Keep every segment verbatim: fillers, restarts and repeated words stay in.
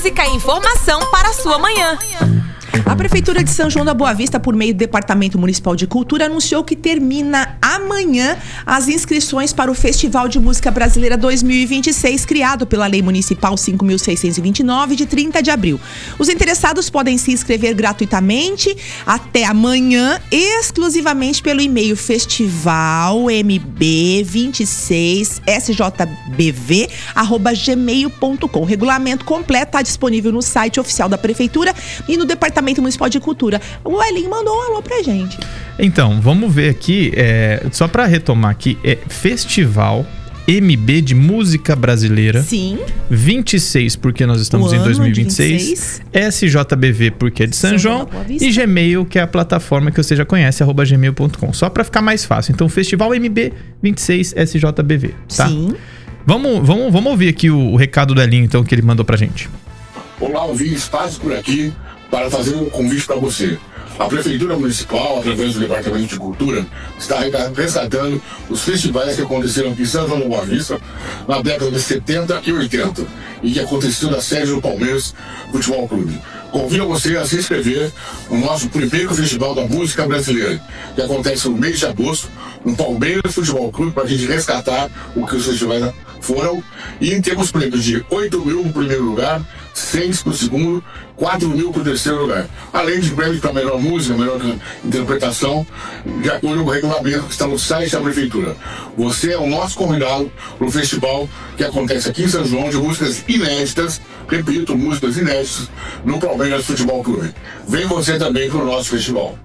música e informação para a sua manhã. A Prefeitura de São João da Boa Vista, por meio do Departamento Municipal de Cultura, anunciou que termina amanhã as inscrições para o Festival de Música Brasileira dois mil e vinte e seis, criado pela Lei Municipal cinco mil seiscentos e vinte e nove, de trinta de abril. Os interessados podem se inscrever gratuitamente até amanhã, exclusivamente pelo e-mail festival m b vinte e seis s j b v arroba gmail ponto com. O regulamento completo está disponível no site oficial da Prefeitura e no Departamento Municipal de Cultura. O Elinho mandou um alô pra gente. Então, vamos ver aqui, é, só pra retomar aqui, é Festival M B de Música Brasileira. Sim. vinte e seis, porque nós estamos O em dois mil e vinte e seis. vinte e seis. S J B V, porque é de São, São João. João da Boa Vista. E Gmail, que é a plataforma que você já conhece, arroba gmail ponto com. Só pra ficar mais fácil. Então, Festival M B vinte e seis S J B V, tá? Sim. Vamos, vamos, vamos ouvir aqui o, o recado do Elinho, então, que ele mandou pra gente. Olá, ouvintes, passo por aqui para fazer um convite para você. A Prefeitura Municipal, através do Departamento de Cultura, está resgatando os festivais que aconteceram aqui em São João da Boa Vista na década de setenta e oitenta e que aconteceu na sede do Palmeiras Futebol Clube. Convido você a se inscrever no nosso primeiro Festival da Música Brasileira, que acontece no mês de agosto, no Palmeiras Futebol Clube, para a gente resgatar o que os festivais foram. E temos prêmios de oito mil para o primeiro lugar, seis para o segundo, quatro mil para o terceiro lugar. Além de prêmios para melhor música, melhor interpretação, de acordo com o regulamento que está no site da Prefeitura. Você é o nosso convidado para o festival que acontece aqui em São João, de músicas inéditas, repito, músicas inéditas, no Palmeiras Futebol Clube. Vem você também para o nosso festival.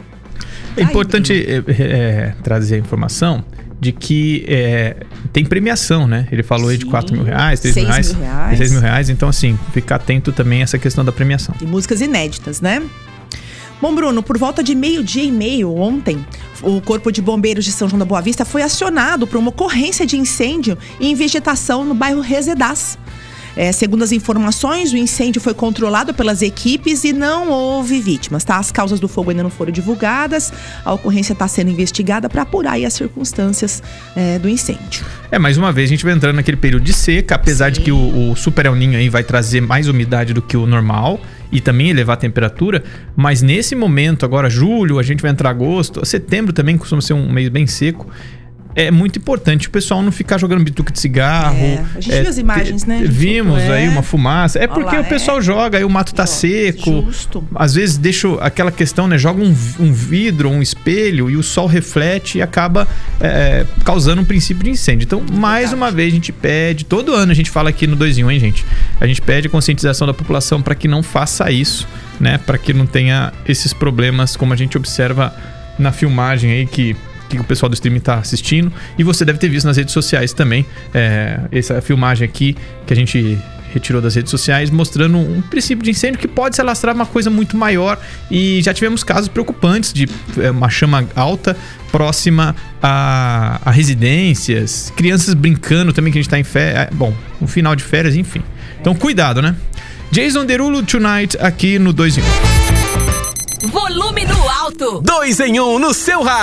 É importante é, é, trazer a informação de que é, tem premiação, né? Ele falou aí de quatro mil reais, três mil reais, seis mil reais. Então, assim, ficar atento também a essa questão da premiação. E músicas inéditas, né? Bom, Bruno, por volta de meio-dia e meio ontem, o Corpo de Bombeiros de São João da Boa Vista foi acionado por uma ocorrência de incêndio em vegetação no bairro Resedás. É, segundo as informações, o incêndio foi controlado pelas equipes e não houve vítimas, tá? As causas do fogo ainda não foram divulgadas, a ocorrência está sendo investigada para apurar aí as circunstâncias é, do incêndio. É, mais uma vez a gente vai entrando naquele período de seca, apesar Sim. de que o, o Super El Niño aí vai trazer mais umidade do que o normal e também elevar a temperatura, mas nesse momento, agora julho, a gente vai entrar agosto, setembro também costuma ser um mês bem seco. É muito importante o pessoal não ficar jogando bituca de cigarro. É, a gente é, viu as imagens, né? Vimos é. aí uma fumaça. É porque Olá, o pessoal é. joga, aí o mato tá seco. Justo. Às vezes deixa aquela questão, né? Joga um, um vidro, um espelho e o sol reflete e acaba é, causando um princípio de incêndio. Então, mais Verdade. uma vez, a gente pede, todo ano a gente fala aqui no dois em um, hein, gente? A gente pede a conscientização da população para que não faça isso, né? Para que não tenha esses problemas, como a gente observa na filmagem aí que... que o pessoal do streaming está assistindo, e você deve ter visto nas redes sociais também é, essa filmagem aqui que a gente retirou das redes sociais, mostrando um princípio de incêndio que pode se alastrar uma coisa muito maior, e já tivemos casos preocupantes de é, uma chama alta próxima a, a residências, crianças brincando também, que a gente está em férias, bom, um final de férias, enfim. Então cuidado, né? Jason Derulo Tonight aqui no dois em um. Volume no alto. dois em um no seu rádio.